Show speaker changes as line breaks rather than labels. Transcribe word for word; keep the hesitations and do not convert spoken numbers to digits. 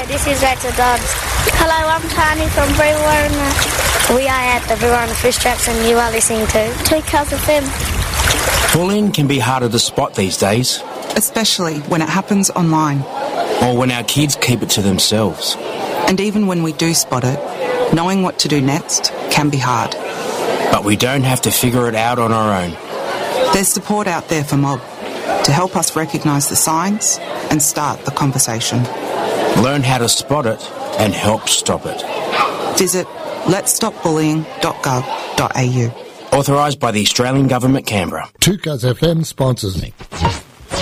Hello, this is Rachel Dodds. Hello, I'm Tani from Brewarrina. We are at the Brewarrina Fish Traps and you are listening to Two Cars F M.
Bullying can be harder to spot these days.
Especially when it happens online.
Or when our kids keep it to themselves.
And even when we do spot it, knowing what to do next can be hard.
But we don't have to figure it out on our own.
There's support out there for Mob to help us recognise the signs and start the conversation.
Learn how to spot it and help stop it.
Visit lets stop bullying dot gov dot a u.
Authorised by the Australian Government, Canberra.
two Cars F M sponsors me.